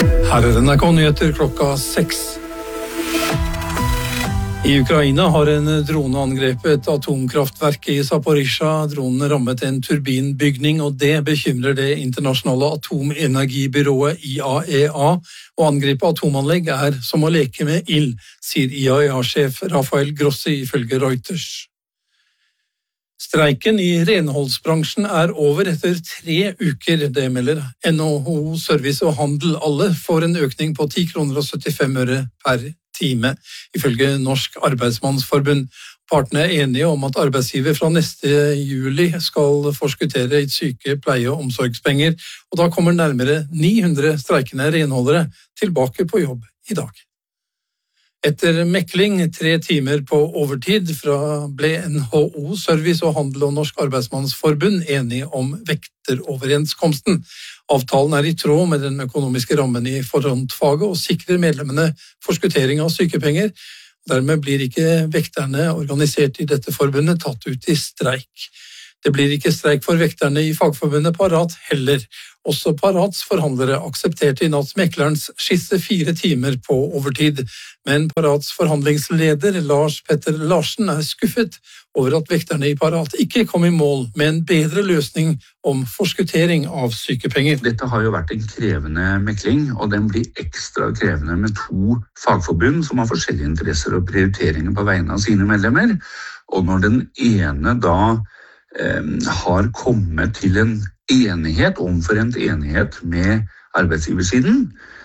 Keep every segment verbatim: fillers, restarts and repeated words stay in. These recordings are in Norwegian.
Her er N R K-nyheter klokka seks. I Ukraina har en drone angrepet et atomkraftverk i Zaporizjzja. Dronen rammet en turbinbygning, og det bekymrer det internasjonale atomenergibyrået I A E A. Å angripe atomanlegg er som å leke med ild, sier I A E A-sjef Rafael Grossi ifølge Reuters. Streiken i renholdsbransjen er over etter tre uker, det melder N H O Service og Handel. Alle får en økning på ti kroner og syttifem øre per time, ifølge Norsk Arbeidsmannsforbund. Partene er enige om at arbeidsgiver fra neste juli skal forskuttere i syke, pleie- og omsorgspenger, og da kommer nærmere ni hundre streikende renholdere tilbake på jobb i dag. Etter mekling tre timer på overtid fra ble N H O Service og Handel og Norsk Arbeidsmannsforbund enige om vekteroverenskomsten. Avtalen er i tråd med den økonomiske rammen i frontfaget og sikrer medlemmene forskuttering av sykepenger. Dermed blir ikke vekterne organisert i dette forbundet tatt ut i streik. Det blir ikke streik for vekterne i fagforbundet Parat heller. Også Parats forhandlere aksepterte i natt meklerens skisse fire timer på overtid. Men Parats forhandlingsleder Lars Petter Larsen er skuffet over at vekterne i Parat ikke kom i mål med en bedre løsning om forskuttering av sykepenger. Dette har jo vært en krevende mekling, og den blir ekstra krevende med to fagforbund som har forskjellige interesser og prioriteringer på vegne av sine medlemmer. Og når den ene da eh, har kommet til en enighet, omforent enighet med arbeidsgiversiden,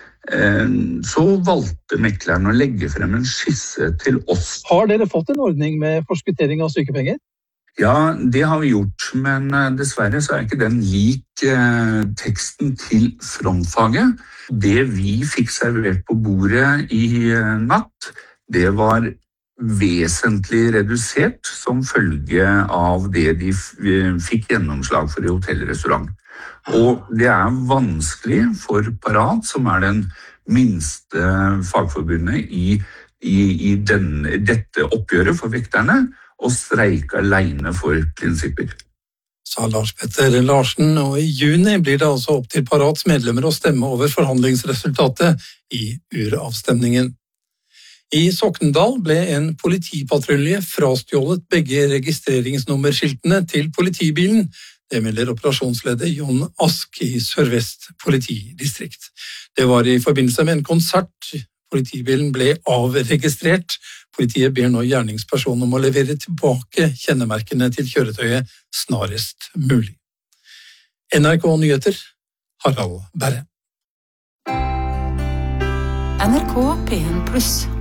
så valgte mekleren å legge frem en skisse til oss. Har dere fått en ordning med forskuttering av sykepenger? Ja, det har vi gjort, men dessverre så er ikke den lik eh, teksten til frontfaget. Det vi fikk servert på bordet i natt, det var vesentlig redusert som følge av det de fikk gjennomslag for i hotellrestaurant. Og det er vanskelig for Parat, som er den minste fagforbundet i, i, i den, dette oppgjøret for vekterne, å streike alene for prinsipper. Sa Lars Petter Larsen, og i juni blir det altså opp til Parats medlemmer å stemme over forhandlingsresultatet i uravstemningen. I Sokndal ble en politipatrulje frastjålet begge registreringsnummerskiltene til politibilen. Det melder operasjonsleder Jon Ask i Sør-Vest politidistrikt. Det var i forbindelse med en konsert. Politibilen ble avregistrert. Politiet ber nå gjerningspersonen om å levere tilbake kjennemerkene til kjøretøyet snarest mulig. N R K-nyheter, Harald Berre. N R K P en pluss.